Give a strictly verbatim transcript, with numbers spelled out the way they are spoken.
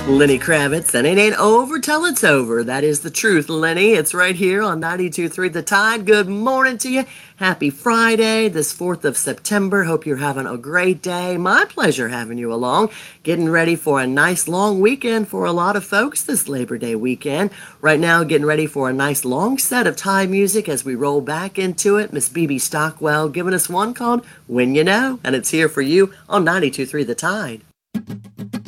Lenny Kravitz, and it ain't over till it's over. That is the truth, Lenny. It's right here on ninety-two point three The Tide. Good morning to you. Happy Friday, this fourth of September. Hope you're having a great day. My pleasure having you along. Getting ready for a nice long weekend for a lot of folks this Labor Day weekend. Right now, getting ready for a nice long set of Tide music as we roll back into it. Miss B B Stockwell giving us one called When You Know, and it's here for you on ninety-two point three The Tide.